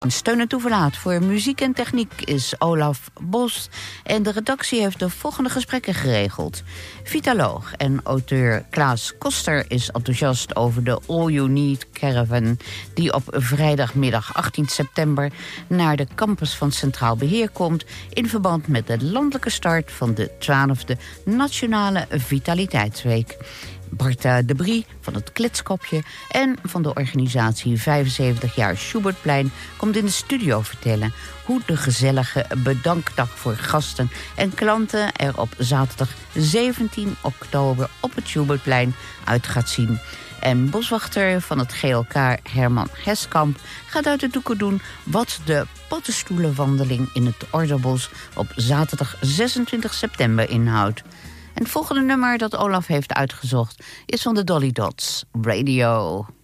Steun en toeverlaat voor muziek en techniek is Olaf Bos. En de redactie heeft de volgende gesprekken geregeld. Vitaloog en auteur Klaas Koster is enthousiast over de All You Need Caravan, die op vrijdagmiddag 18 september naar de campus van Centraal Beheer komt in verband met de landelijke start van de 12e Nationale Vitaliteitsweek. Bart de Brie van het Kletskopje en van de organisatie 75 jaar Schubertplein komt in de studio vertellen hoe de gezellige bedankdag voor gasten en klanten er op zaterdag 17 oktober op het Schubertplein uit gaat zien. En boswachter van het GLK Herman Heskamp gaat uit de doeken doen wat de paddenstoelenwandeling in het Orderbos op zaterdag 26 september inhoudt. En het volgende nummer dat Olaf heeft uitgezocht is van de Dolly Dots, Radio.